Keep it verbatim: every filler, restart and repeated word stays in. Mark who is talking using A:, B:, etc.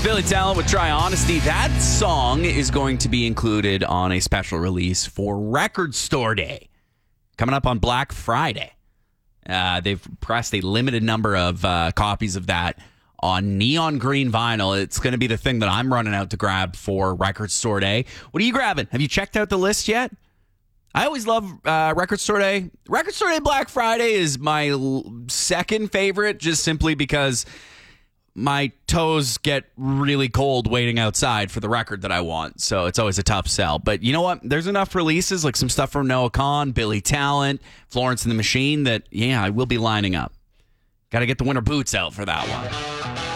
A: Billy Talent with Try Honesty. That song is going to be included on a special release for Record Store Day coming up on Black Friday. Uh, they've pressed a limited number of uh, copies of that on neon green vinyl. It's going to be the thing that I'm running out to grab for Record Store Day. What are you grabbing? Have you checked out the list yet? I always love uh, Record Store Day. Record Store Day Black Friday is my l- second favorite, just simply because my toes get really cold waiting outside for the record that I want. So it's always a tough sell. But you know what? There's enough releases, like some stuff from Noah Kahan, Billy Talent, Florence and the Machine, that, yeah, I will be lining up. Got to get the winter boots out for that one.